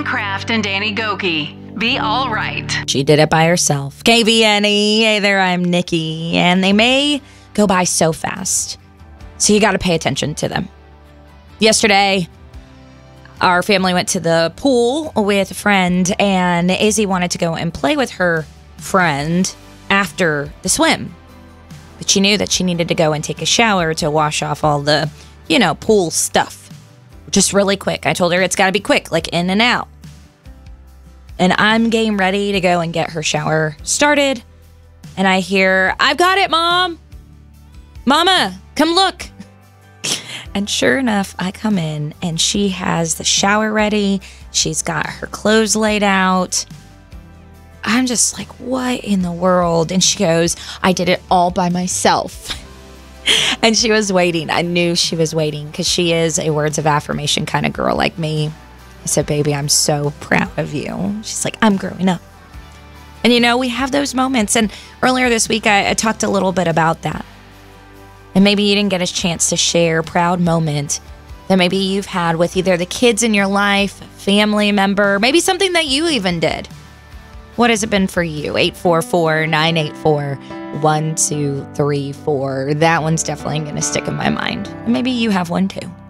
Kraft and Danny Goki. Be all right. She did it by herself. KVNE, hey there, I'm Nikki. And they may go by so fast, so you got to pay attention to them. Yesterday, our family went to the pool with a friend, and Izzy wanted to go and play with her friend after the swim. But she knew that she needed to go and take a shower to wash off all the, pool stuff. Just really quick. I told her it's got to be quick, like in and out. And I'm getting ready to go and get her shower started. And I hear, "I've got it, Mom. Mama, come look." And sure enough, I come in and she has the shower ready. She's got her clothes laid out. I'm just like, what in the world? And she goes, "I did it all by myself." And she was waiting. I knew she was waiting because she is a words of affirmation kind of girl like me. I said, "Baby, I'm so proud of you." She's like, "I'm growing up." And we have those moments. And earlier this week, I talked a little bit about that. And maybe you didn't get a chance to share a proud moment that maybe you've had with either the kids in your life, a family member, maybe something that you even did. What has it been for you? 844-984-1234. That one's definitely going to stick in my mind. And maybe you have one too.